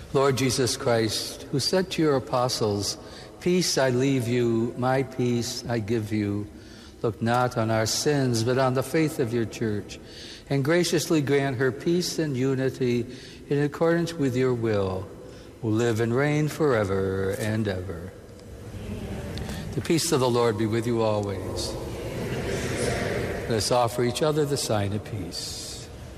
Lord Jesus Christ, who said to your apostles, "Peace I leave you, my peace I give you," look not on our sins, but on the faith of your church, and graciously grant her peace and unity in accordance with your will, who live and reign forever and ever. The peace of the Lord be with you always. Let us offer each other the sign of peace.